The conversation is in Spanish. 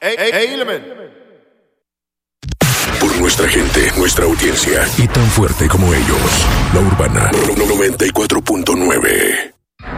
Element. Por nuestra gente, nuestra audiencia y tan fuerte como ellos. La Urbana 94.9.